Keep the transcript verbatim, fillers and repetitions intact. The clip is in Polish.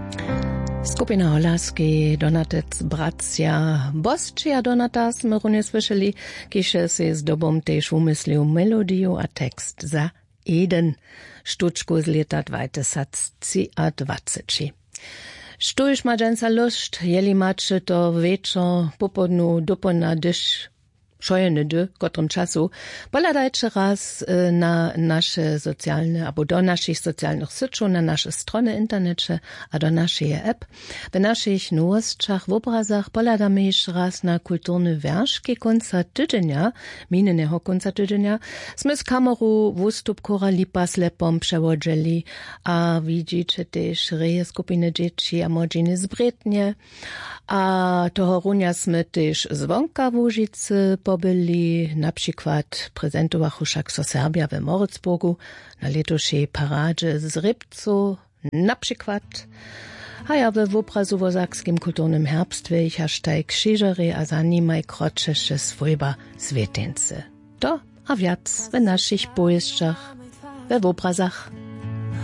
Skupina Holaski, Donatec, Bracia, Boscia Donata sme runie słyszeli, kisze se z dobom tež umyslił melodiju a tekst za jeden sztuczku z lata dwa tysiące dwadzieścia. Štuž ma dženca lust, jeli mače to večer, popodnu, dopona, dyš, šojene dy, kotrom czasu, poladajcie raz y, na nasze socjalne, albo do naszych socjalnych syciów, na nasze strony internecie, a do naszej app. W naszych nowostkach, w obrazach poladamy jeszcze raz na kulturne wierszki końca tydzienia, minionego końca tydzienia. Sme z kamerą wystup Kora Lipa z Lepom przewodzili, a widzicie też reje skupiny dzieci, a młodziny z Brytnie, a toho runia sme też zwonka w Łużycy pobyli, na przykład prezentowachu však so Serbia w Moritzburgu na letošej paradzie z Rybcu, na przykład. A ja we obrazu w Osakskim kulturnym herbstwie ich hashtag krzyżery a zanimaj kroczesche swojba swietence. To a wiac w naszych pojeźdźach, we obrazach.